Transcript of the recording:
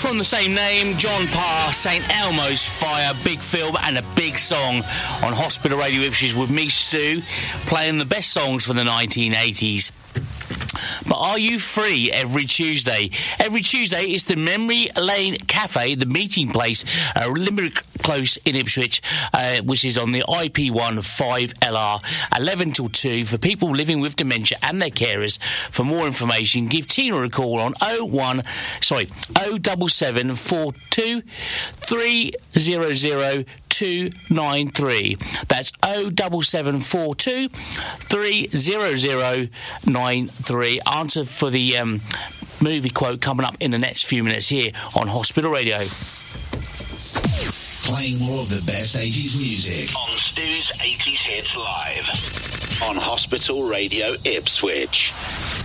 from the same name, John Parr, St Elmo's Fire, big film and a big song on Hospital Radio Ipswich with me, Stu, playing the best songs from the 1980s. But are you free every Tuesday? Every Tuesday is the Memory Lane Cafe, the meeting place, Limerick Close in Ipswich, which is on the IP1 5LR, 11 till 2, for people living with dementia and their carers. For more information, give Tina a call on 07742 300 293. That's 07742 300 93. Answer for the movie quote coming up in the next few minutes here on Hospital Radio. Playing more of the best 80s music on Stu's 80s Hits Live on Hospital Radio Ipswich.